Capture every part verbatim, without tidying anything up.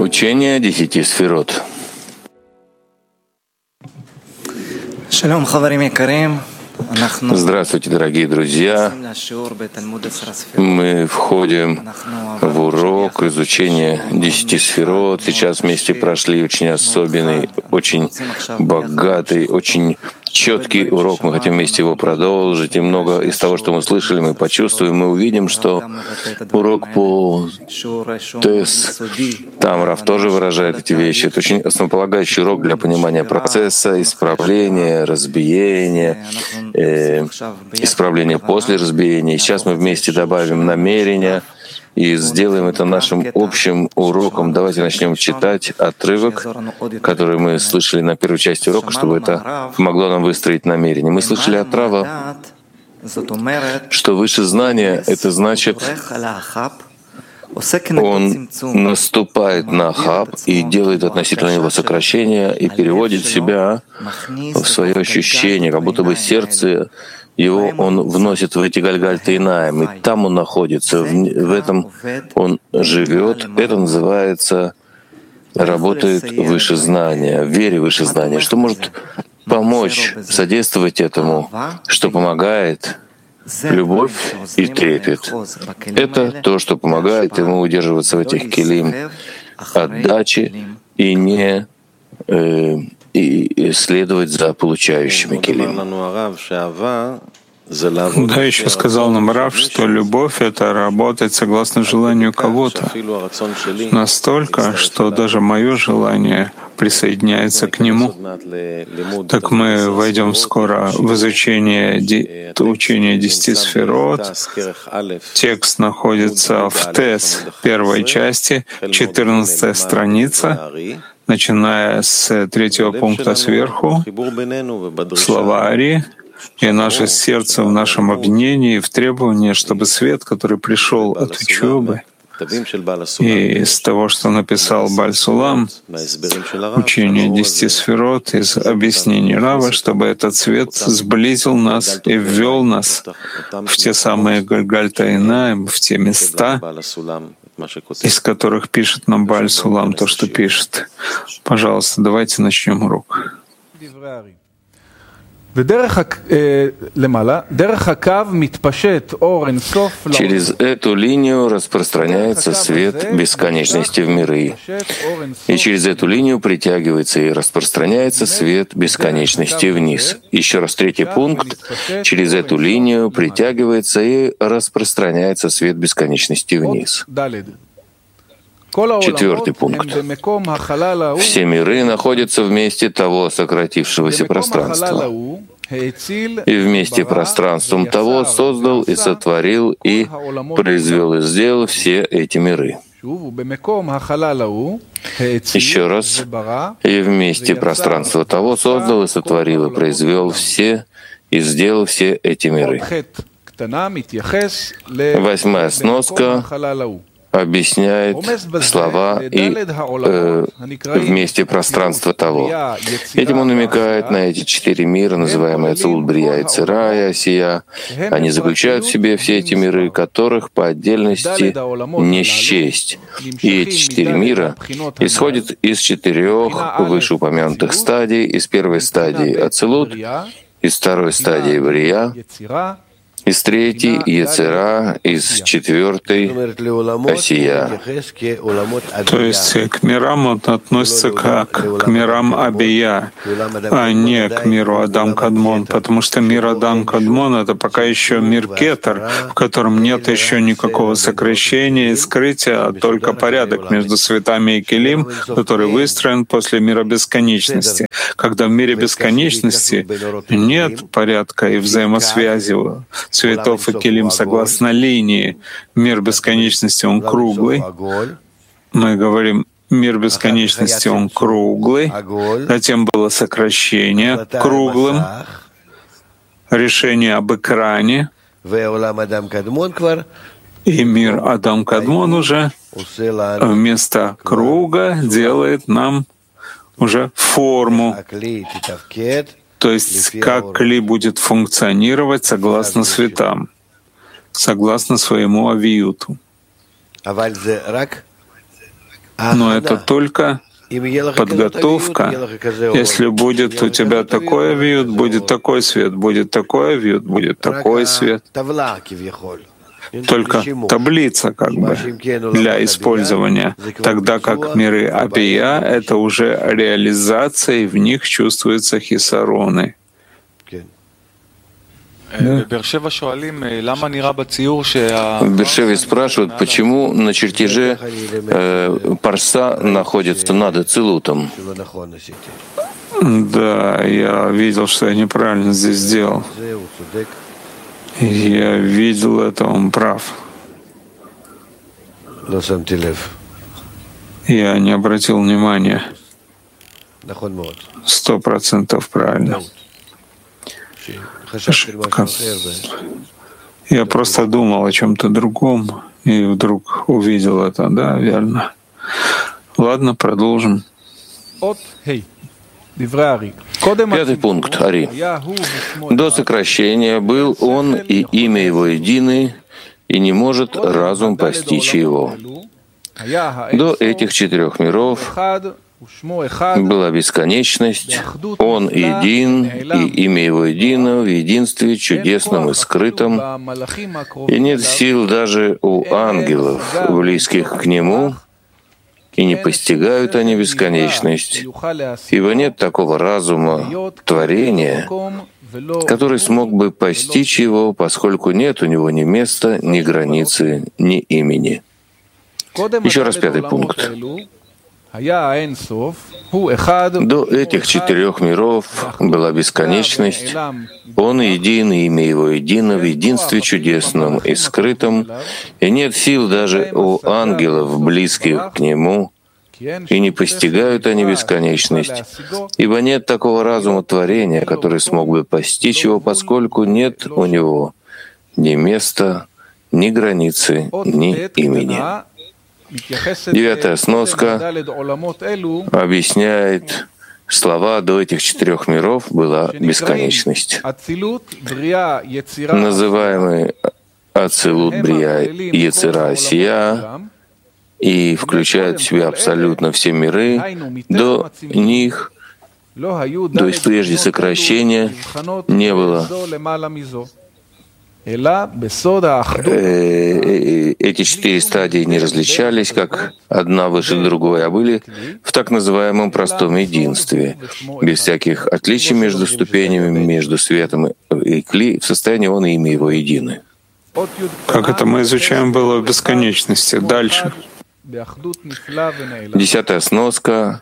Учение десяти сферот. Здравствуйте, дорогие друзья. Мы входим в урок изучения десяти сферот. Сейчас вместе прошли очень особенный, очень богатый, очень четкий урок. Мы хотим вместе его продолжить. И много из того, что мы слышали, мы почувствуем, мы увидим, что урок по ТЭС, там Рав тоже выражает эти вещи. Это очень основополагающий урок для понимания процесса, исправления, разбиения, э, исправления после разбиения. И сейчас мы вместе добавим намерения и сделаем это нашим общим уроком. Давайте начнем читать отрывок, который мы слышали на первой части урока, чтобы это помогло нам выстроить намерение. Мы слышали от Рава, что выше знания — это значит, он наступает на хаб и делает относительно него сокращение и переводит себя в свое ощущение, как будто бы сердце его он вносит в эти гальгальтейнаем, и там он находится, в, в этом он живет. Это называется работает выше знания, в вере выше знания. Что может помочь, содействовать этому, что помогает? Любовь и трепет. Это то, что помогает ему удерживаться в этих келим отдачи и не э, и следовать за получающими келим. Да, еще сказал нам Рав, что любовь — это работать согласно желанию кого-то. Настолько, что даже мое желание присоединяется к нему. Так мы войдем скоро в изучение ди... учения десяти сферот. Текст находится в ТЭС первой части, четырнадцатая страница, начиная с третьего пункта сверху, слова Ари, и наше сердце в нашем обвинении, в требовании, чтобы свет, который пришел от учебы, и из того, что написал Бааль Сулам, учение десяти сферот, из объяснений Рава, чтобы этот свет сблизил нас и ввел нас в те самые Гальгальтейнаим, в те места, из которых пишет нам Бааль Сулам то, что пишет. Пожалуйста, давайте начнем урок. Через эту линию распространяется свет бесконечности в миры. И через эту линию притягивается и распространяется свет бесконечности вниз. Еще раз третий пункт. Через эту линию притягивается и распространяется свет бесконечности вниз. Четвертый пункт. Все миры находятся в месте того сократившегося пространства. И вместе пространством того создал и сотворил и произвел и сделал все эти миры. Еще раз. И вместе пространства того создал и сотворил и произвел все и сделал все эти миры. Восьмая сноска объясняет слова и э, вместе пространства того. Этим он намекает на эти четыре мира, называемые Ацилут, Брия, Йецера и Осия. Они заключают в себе все эти миры, которых по отдельности не счесть. И эти четыре мира исходят из четырех вышеупомянутых стадий: из первой стадии Ацилут, из второй стадии Брия, из третьей — Йецера, из четвертой — Осия. То есть к мирам он относится как к мирам Абия, а не к миру Адам Кадмон, потому что мир Адам Кадмон — это пока еще мир Кетер, в котором нет еще никакого сокращения и скрытия, а только порядок между светами и келим, который выстроен после мира бесконечности. Когда в мире бесконечности нет порядка и взаимосвязи цветов и келим согласно линии, мир бесконечности он круглый. Мы говорим, мир бесконечности он круглый. Затем было сокращение круглым, решение об экране. И мир Адам Кадмон уже вместо круга делает нам уже форму. То есть как кли будет функционировать согласно светам, согласно своему авиюту. Но это только подготовка. Если будет у тебя такой вьют, будет такой свет, будет такой вьют, будет такой свет. Только таблица как бы для использования, тогда как миры Абия — это уже реализация, и в них чувствуются хисароны. В Бершеве спрашивают, почему на чертеже э, парса находится над Ацилутом. Да, я видел, что я неправильно здесь сделал. Я видел это, он прав. Я не обратил внимания. Сто процентов правильно. Ошибка. Я просто думал о чем-то другом и вдруг увидел это. Да, верно. Ладно, продолжим. Пятый пункт, Ари. До сокращения был он, и имя его едины, и не может разум постичь его. До этих четырех миров была бесконечность, он един, и имя его едино в единстве чудесном и скрытом, и нет сил даже у ангелов, близких к нему, и не постигают они бесконечность, ибо нет такого разума творения, который смог бы постичь его, поскольку нет у него ни места, ни границы, ни имени. Еще раз пятый пункт. До этих четырех миров была бесконечность, он един, и имя его едино в единстве чудесном и скрытом, и нет сил даже у ангелов, близких к нему, и не постигают они бесконечность, ибо нет такого разума творения, который смог бы постичь его, поскольку нет у него ни места, ни границы, ни имени. Девятая сноска объясняет слова «до этих четырех миров была бесконечность». Называемый Ацилут, Брия, Ецера, Асия, и включает в себя абсолютно все миры, до них, то есть прежде сокращения, не было. Эти четыре стадии не различались, как одна выше другой, а были в так называемом простом единстве, без всяких отличий между ступенями, между светом и кли, в состоянии он и имя его едины. Как это мы изучаем было в бесконечности. Дальше. Десятая сноска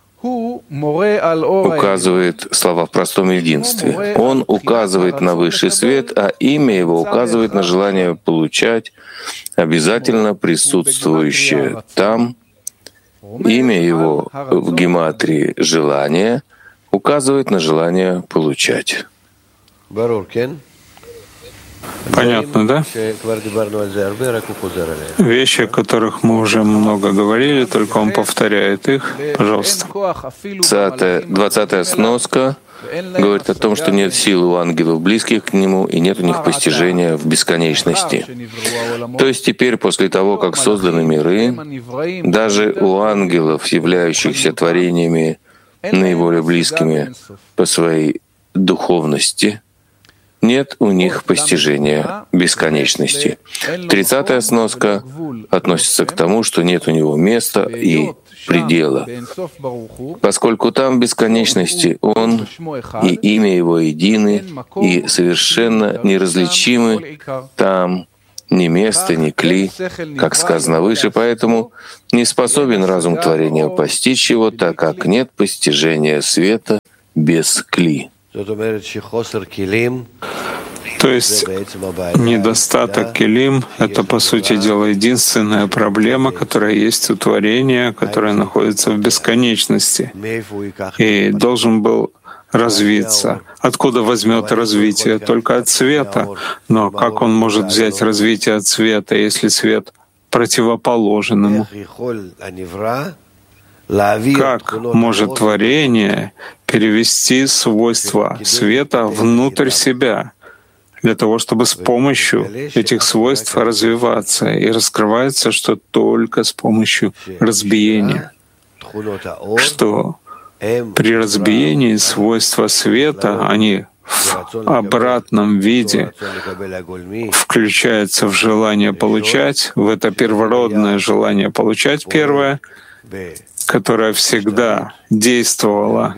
указывает слова в простом единстве. Он указывает на высший свет, а имя его указывает на желание получать, обязательно присутствующее там. Имя его в гематрии «желание» указывает на желание получать. Понятно, да? Вещи, о которых мы уже много говорили, только он повторяет их. Пожалуйста. Двадцатая сноска говорит о том, что нет сил у ангелов, близких к нему, и нет у них постижения в бесконечности. То есть теперь, после того, как созданы миры, даже у ангелов, являющихся творениями наиболее близкими по своей духовности, нет у них постижения бесконечности. Тридцатая сноска относится к тому, что нет у него места и предела. Поскольку там бесконечности он и имя его едины и совершенно неразличимы, там ни места, ни кли, как сказано выше, поэтому не способен разум творения постичь его, так как нет постижения света без кли. То есть недостаток келим — это, по сути дела, единственная проблема, которая есть у творения, которая находится в бесконечности, и должен был развиться. Откуда возьмет развитие? Только от света. Но как он может взять развитие от света, если свет противоположен ему? Как может творение перевести свойства света внутрь себя? для того, чтобы с помощью этих свойств развиваться. И раскрывается, что только с помощью разбиения, что при разбиении свойства света, они в обратном виде включаются в желание получать, в это первородное желание получать первое, которое всегда действовало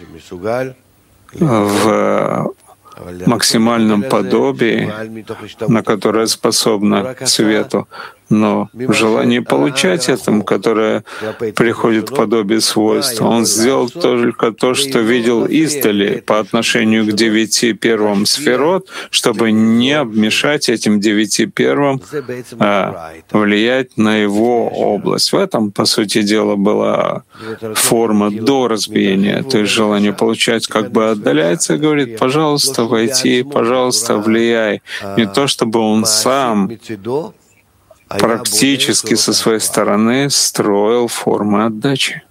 в максимальном подобии, на которое способно к свету, но в желании получать этим, которое приходит к подобию свойства. Он сделал только то, что видел издали по отношению к девяти первым сферот, чтобы не обмешать этим девяти первым, а влиять на его область. В этом, по сути дела, была форма до разбиения, то есть желание получать как бы отдаляется и говорит: пожалуйста, войти, пожалуйста, влияй. Не то, чтобы он сам практически со своей стороны строил формы отдачи.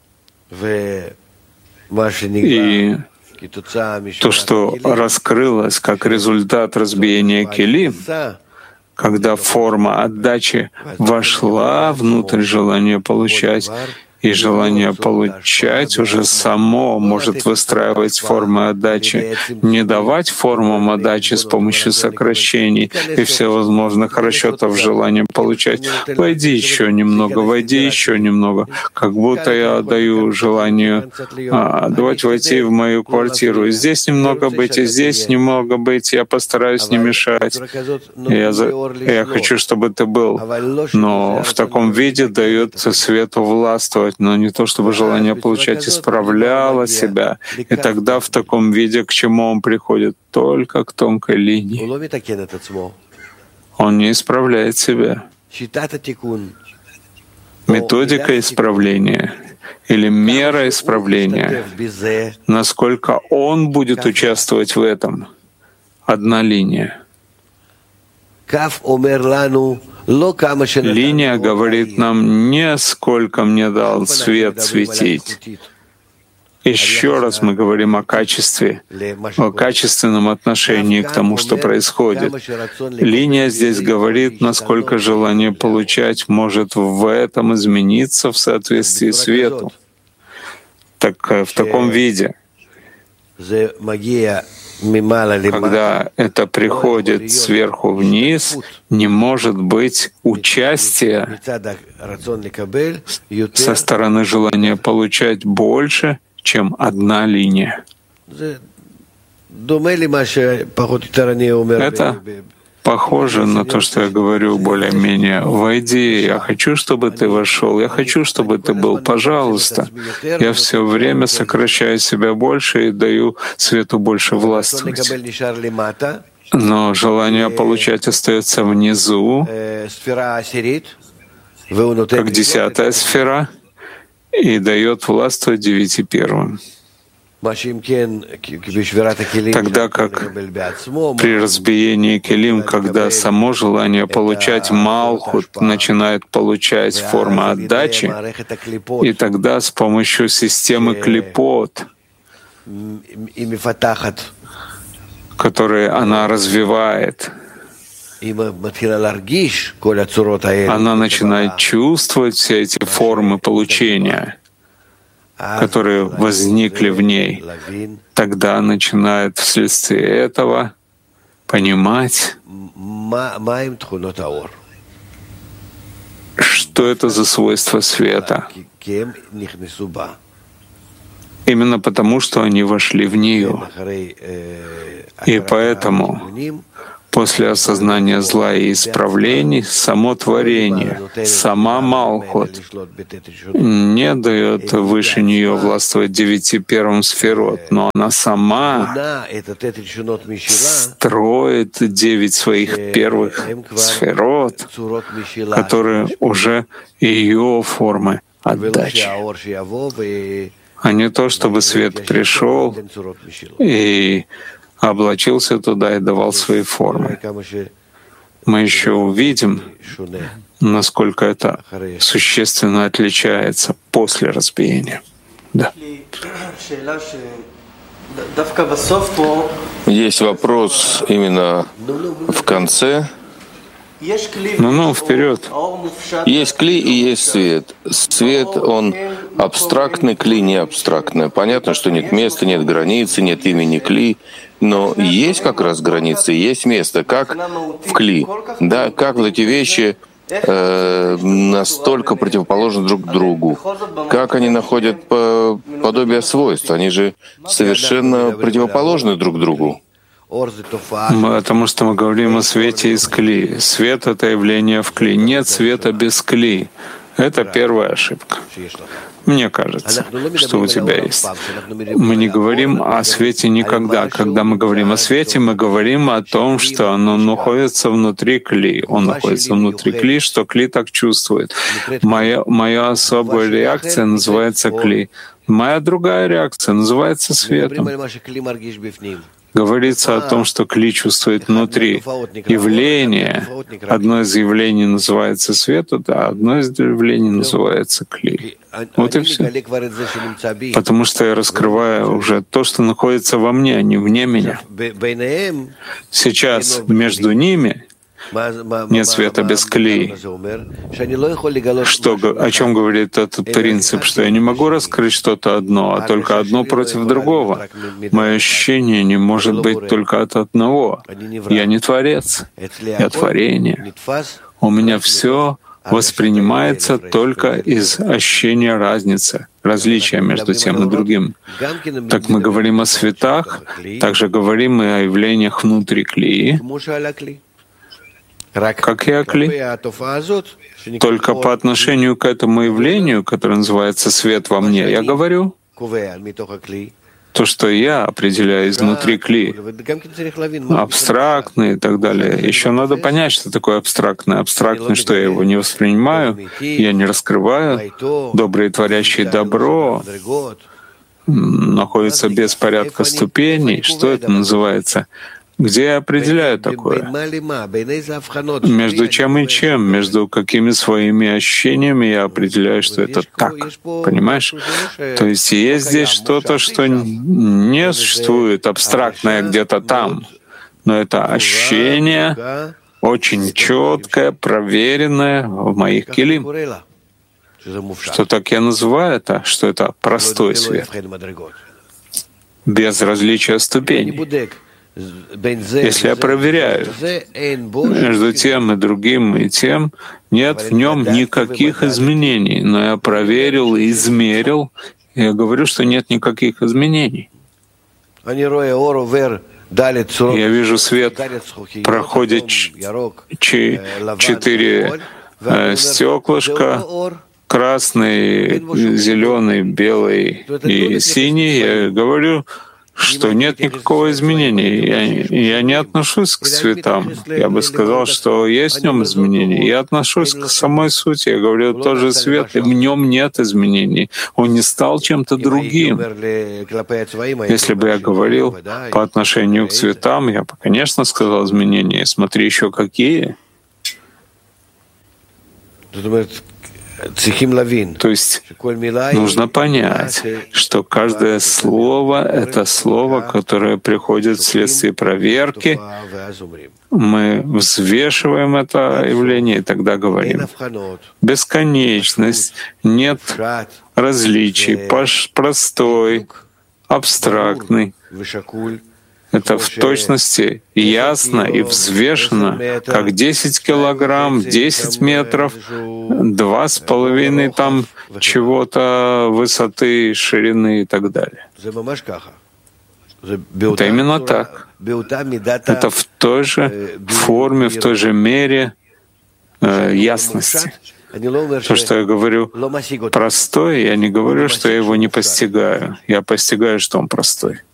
И то, что раскрылось как результат разбиения кили, когда форма отдачи вошла внутрь желания получать, и желание получать уже само может выстраивать формы отдачи, не давать формам отдачи с помощью сокращений и всевозможных расчетов желания получать. Войди еще немного, войди еще немного. Как будто я даю желанию а, давать войти в мою квартиру. И здесь немного быть, и здесь немного быть. Я постараюсь не мешать. Я, за... я хочу, чтобы ты был. Но в таком виде дается свету властвовать, но не то, чтобы желание получать исправляло себя. И тогда в таком виде к чему он приходит? Только к тонкой линии. Он не исправляет себя. Методика исправления или мера исправления, насколько он будет участвовать в этом, одна линия. Линия говорит нам не сколько мне дал свет светить. Еще раз мы говорим о качестве, о качественном отношении к тому, что происходит. Линия здесь говорит, насколько желание получать может в этом измениться в соответствии с свету. Так в таком виде, когда это приходит сверху вниз, не может быть участия со стороны желания получать больше, чем одна линия. Это похоже на то, что я говорю более-менее. «Войди, я хочу, чтобы ты вошел, я хочу, чтобы ты был, пожалуйста». Я все время сокращаю себя больше и даю свету больше властвовать. Но желание получать остается внизу, как десятая сфера, и дает властвовать девяти первым. Тогда как при разбиении келим, когда само желание получать малхут начинает получать форму отдачи, и тогда с помощью системы клипот, которые она развивает, она начинает чувствовать все эти формы получения, которые возникли в ней. Тогда начинает вследствие этого понимать, что это за свойства света. Именно потому, что они вошли в нее. И поэтому после осознания зла и исправлений, само творение, сама Малхут не дает выше нее властвовать девяти первым сферот, но она сама строит девять своих первых сферот, которые уже ее формы отдачи. А не то, чтобы свет пришел и облачился туда и давал свои формы. Мы еще увидим, насколько это существенно отличается после разбиения. Да. Есть вопрос именно в конце. Ну-ну, вперед. Есть кли и есть свет. Свет, он абстрактный, кли не абстрактный. Понятно, что нет места, нет границы, нет имени кли, но есть как раз границы, есть место, как в кли. Да, как вот эти вещи э, настолько противоположны друг другу, как они находят по, подобие свойств, они же совершенно противоположны друг другу. Потому что мы говорим о свете из кли. Свет — это явление в кли. Нет света без кли. Это первая ошибка. Мне кажется, что у тебя есть. Мы не говорим о свете никогда. Когда мы говорим о свете, мы говорим о том, что оно находится внутри кли. Он находится внутри кли, что кли так чувствует. Моя, моя особая реакция называется кли. Моя другая реакция называется светом. Говорится о том, что кли чувствует внутри. Явление, одно из явлений называется свет, а одно из явлений называется кли. Вот и все. Потому что я раскрываю уже то, что находится во мне, а не вне меня. Сейчас между ними нет света без кли. Что, о чем говорит этот принцип? Что я не могу раскрыть что-то одно, а только одно против другого. Мое ощущение не может быть только от одного. Я не творец, я творение. У меня все воспринимается только из ощущения разницы, различия между тем и другим. Так мы говорим о светах, также говорим и о явлениях внутри кли, как и о кли. Только по отношению к этому явлению, которое называется свет во мне, я говорю то, что я определяю изнутри кли, абстрактный и так далее. Еще надо понять, что такое абстрактный. Абстрактный, что я его не воспринимаю, я не раскрываю. Добрые, творящие добро находятся без порядка ступеней. Что это называется? Где я определяю такое? Между чем и чем? Между какими своими ощущениями я определяю, что это так? Понимаешь? То есть есть здесь что-то, что не существует, абстрактное где-то там, но это ощущение очень четкое, проверенное в моих келим. Что так я называю это? Что это простой свет, без различия ступеней. Если я проверяю, между тем и другим и тем нет в нем никаких изменений, но я проверил и измерил, и я говорю, что нет никаких изменений. Я вижу, свет проходит четыре стеклышка, красный, зеленый, белый и синий. Я говорю, что нет никакого изменения. Я, я не отношусь к цветам. Я бы сказал, что есть в нем изменения. Я отношусь к самой сути. Я говорю, тот же свет, и в нем нет изменений. Он не стал чем-то другим. Если бы я говорил по отношению к цветам, я бы, конечно, сказал изменения. Смотри еще какие. То есть нужно понять, что каждое слово — это слово, которое приходит вследствие проверки. Мы взвешиваем это явление и тогда говорим. Бесконечность, нет различий, простой, абстрактный. Это в точности ясно и взвешено, как десять килограмм, десять метров, два с половиной там чего-то высоты, ширины и так далее. Это именно так. Это в той же форме, в той же мере э, ясности. То, что я говорю простой, я не говорю, что я его не постигаю. Я постигаю, что он простой.